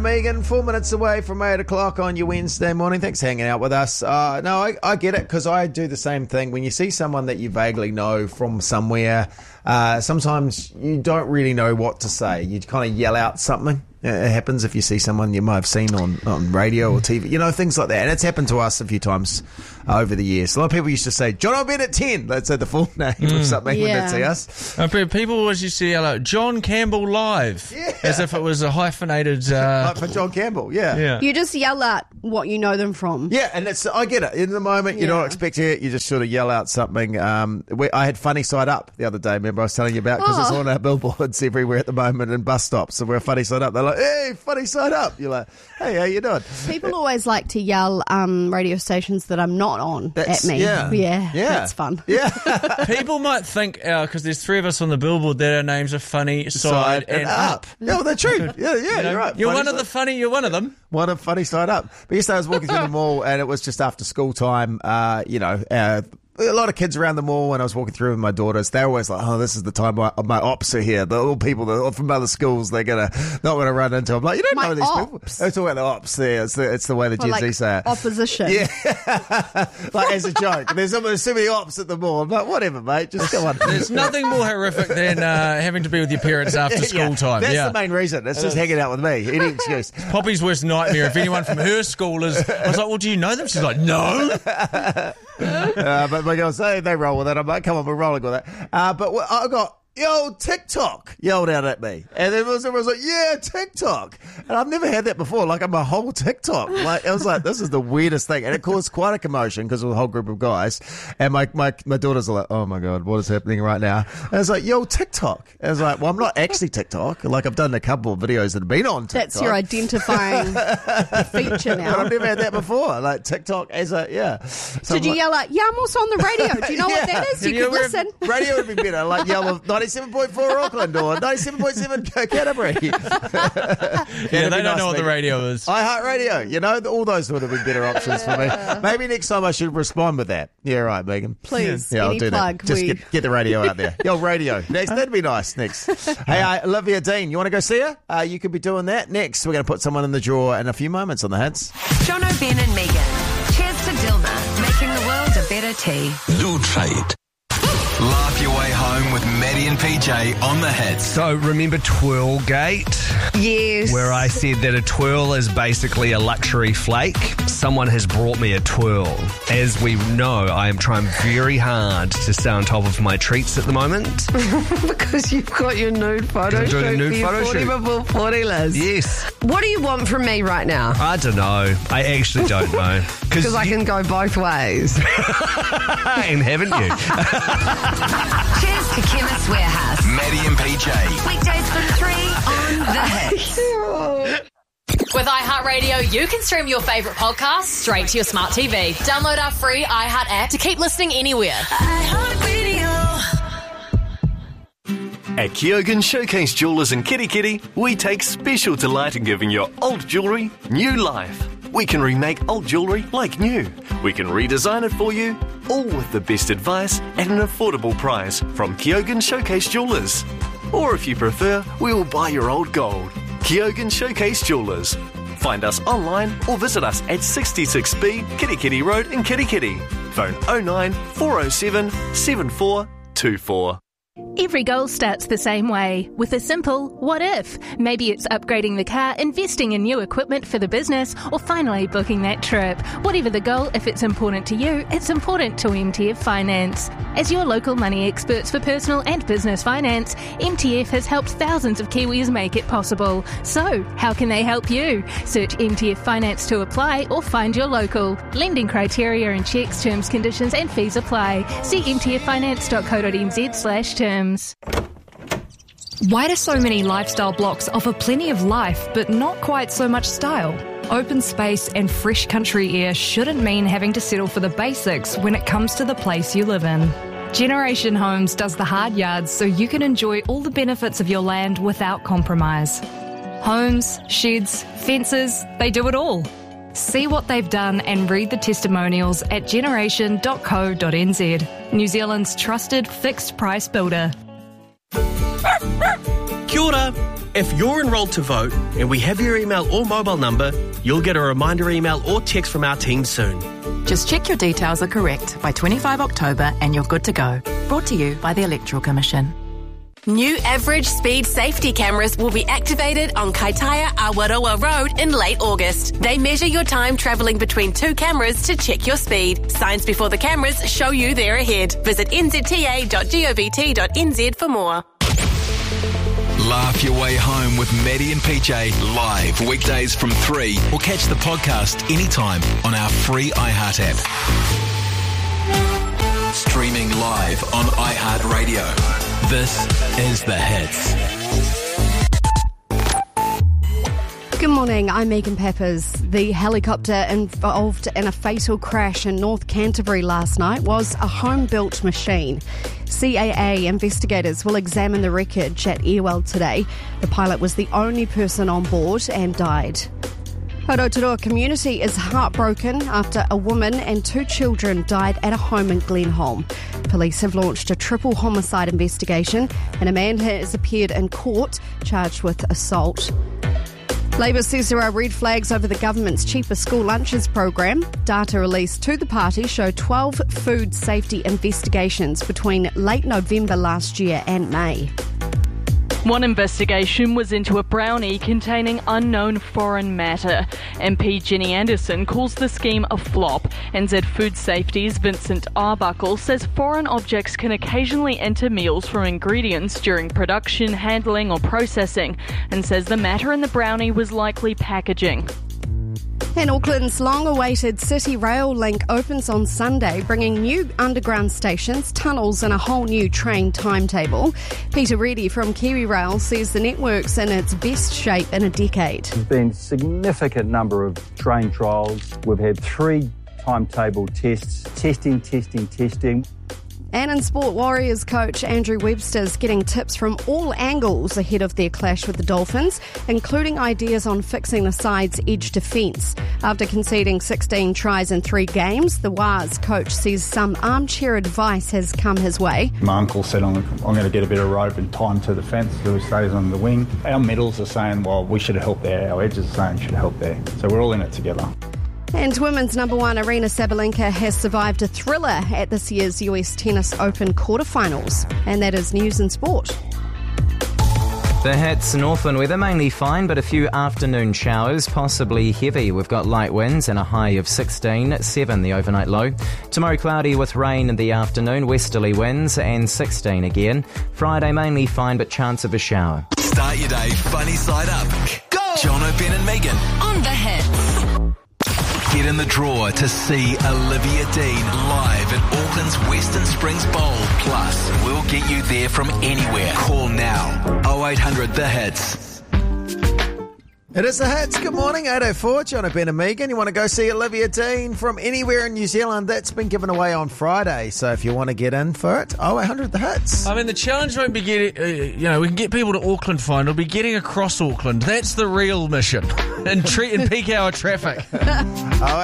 Megan, 4 minutes away from 8 o'clock on your Wednesday morning. Thanks for hanging out with us. No, I get it, because I do the same thing. When you see someone that you vaguely know from somewhere, sometimes you don't really know what to say. You kind of yell out something. It happens if you see someone you might have seen on radio or TV, things like that. And it's happened to us a few times over the years. A lot of people used to say, John O'Brien at 10. Let's say the full name of something when they'd see us. People always used to yell out, John Campbell live, as if it was a hyphenated... like for John Campbell, yeah. You just yell out what you know them from. Yeah, and I get it. In the moment, you're not expecting it. You just sort of yell out something. I had Funny Side Up the other day, remember I was telling you about, because it's on our billboards everywhere at the moment and bus stops. So we're Funny Side Up. They're like, hey, Funny Side Up. You're like, hey, how you doing? People always like to yell radio stations that I'm not on at me. Yeah, that's fun. Yeah. People might think, because there's three of us on the billboard, that our names are Funny Side and Up. Yeah, well, they're true. Yeah, you're right. You're one of the funny, you're one of them. One of Funny Side Up. But yesterday I was walking through the mall, and it was just after school time, a lot of kids around the mall, when I was walking through with my daughters, they're always like, this is the time my ops are here. The little people that are from other schools, they're not going to run into them. Like, you don't know these people. They're talking about the ops there. It's the way the Gen Z say it. Opposition. Yeah. Like, as a joke. There's so many ops at the mall. I'm like, whatever, mate. Just go on. There's nothing more horrific than having to be with your parents after school time. That's the main reason. It's just hanging out with me. Any excuse. Poppy's worst nightmare. If anyone from her school is... I was like, well, do you know them? She's like, no. But my girls, they roll with it. I'm like, come on, we're rolling with it. But I got, TikTok yelled out at me. And then everyone was like, yeah, TikTok. And I've never had that before. Like, I'm a whole TikTok. Like, it was like, this is the weirdest thing. And it caused quite a commotion because it was a whole group of guys. And my daughters are like, oh my God, what is happening right now? And it's like, TikTok. And I was like, well, I'm not actually TikTok. Like, I've done a couple of videos that have been on TikTok. That's your identifying feature now. But I've never had that before. Like, TikTok as a, So did you yell out, I'm also on the radio. Do you know what that is? You could listen. Radio would be better. Like, yell 97.4 Auckland or 97.7 Canterbury. They don't know what the radio is. iHeartRadio. All those would have been better options for me. Maybe next time I should respond with that. Yeah, right, Megan. Please. Yeah, I'll do plug, that. Just get the radio out there. Radio. Next, that'd be nice. Next. Hey, Olivia Dean, you want to go see her? You could be doing that. Next, we're going to put someone in the drawer in a few moments on the hits. John O'Brien and Megan. Cheers to Dilma, making the world a better tea. Lutrate. Laugh your way home with Maddie and PJ on the hits. So remember Twirlgate? Yes. Where I said that a twirl is basically a luxury flake. Someone has brought me a twirl. As we know, I am trying very hard to stay on top of my treats at the moment. Because you've got your nude photo shoot. I'm doing a nude photo shoot. 40 before 40 Liz. Yes. What do you want from me right now? I don't know. I actually don't know. Because I can go both ways. And haven't you? Cheers to Chemist Warehouse. Maddie and PJ. Weekdays from 3 on the hits. With iHeartRadio, you can stream your favourite podcasts straight to your smart TV. Download our free iHeart app to keep listening anywhere. At Kyogen Showcase Jewellers in Kirikiri, we take special delight in giving your old jewellery new life. We can remake old jewellery like new. We can redesign it for you, all with the best advice at an affordable price from Kyogen Showcase Jewellers. Or if you prefer, we will buy your old gold. Kyogen Showcase Jewellers. Find us online or visit us at 66B Kirikiri Road in Kirikiri. Phone 09 407 7424. Every goal starts the same way, with a simple what if. Maybe it's upgrading the car, investing in new equipment for the business, or finally booking that trip. Whatever the goal, if it's important to you, it's important to MTF Finance. As your local money experts for personal and business finance, MTF has helped thousands of Kiwis make it possible. So, how can they help you? Search MTF Finance to apply or find your local. Lending criteria and checks, terms, conditions and fees apply. See mtffinance.co.nz/terms. Why do so many lifestyle blocks offer plenty of life but not quite so much style? Open space and fresh country air shouldn't mean having to settle for the basics when it comes to the place you live in. Generation Homes does the hard yards so you can enjoy all the benefits of your land without compromise. Homes, sheds, fences, they do it all. See what they've done and read the testimonials at generation.co.nz, New Zealand's trusted fixed price builder. Kia ora. If you're enrolled to vote and we have your email or mobile number, you'll get a reminder email or text from our team soon. Just check your details are correct by 25 October and you're good to go. Brought to you by the Electoral Commission. New average speed safety cameras will be activated on Kaitaia Awaroa Road in late August. They measure your time travelling between two cameras to check your speed. Signs before the cameras show you they're ahead. Visit nzta.govt.nz for more. Laugh your way home with Maddie and PJ live weekdays from 3 or catch the podcast anytime on our free iHeart app. Streaming live on iHeartRadio. This is The Hits. Good morning, I'm Megan Peppers. The helicopter involved in a fatal crash in North Canterbury last night was a home-built machine. CAA investigators will examine the wreckage at Airwell today. The pilot was the only person on board and died. Rotorua community is heartbroken after a woman and 2 children died at a home in Glenholm. Police have launched a triple homicide investigation and a man has appeared in court charged with assault. Labor says there are red flags over the government's cheaper school lunches program. Data released to the party show 12 food safety investigations between late November last year and May. One investigation was into a brownie containing unknown foreign matter. MP Jenny Anderson calls the scheme a flop. NZ Food Safety's Vincent Arbuckle says foreign objects can occasionally enter meals from ingredients during production, handling or processing, and says the matter in the brownie was likely packaging. And Auckland's long-awaited City Rail link opens on Sunday, bringing new underground stations, tunnels and a whole new train timetable. Peter Reddy from Kiwi Rail says the network's in its best shape in a decade. There's been a significant number of train trials. We've had 3 timetable tests, testing. And in sport, Warriors coach Andrew Webster's getting tips from all angles ahead of their clash with the Dolphins, including ideas on fixing the side's edge defence. After conceding 16 tries in 3 games, the Wars coach says some armchair advice has come his way. My uncle said, I'm going to get a bit of rope and tie him to the fence so he stays on the wing. Our middles are saying, well, we should have helped there. Our edges are saying should have helped there. So we're all in it together. And women's number 1 Aryna Sabalenka has survived a thriller at this year's US Tennis Open quarterfinals. And that is news and sport. The Hits, Northland weather mainly fine, but a few afternoon showers, possibly heavy. We've got light winds and a high of 16, 7 the overnight low. Tomorrow cloudy with rain in the afternoon, westerly winds and 16 again. Friday mainly fine, but chance of a shower. Start your day funny side up. Go! Jono, Ben and Megan On The Hits. Get in the draw to see Olivia Dean live at Auckland's Western Springs Bowl. Plus, we'll get you there from anywhere. Call now. 0800 The Hits. It is The Hits. Good morning, 804. Jono, Ben and Megan. You want to go see Olivia Dean from anywhere in New Zealand? That's been given away on Friday. So if you want to get in for it, 0800 The Hits. I mean, the challenge won't be getting, we can get people to Auckland fine. It'll be getting across Auckland. That's the real mission. And peak hour traffic.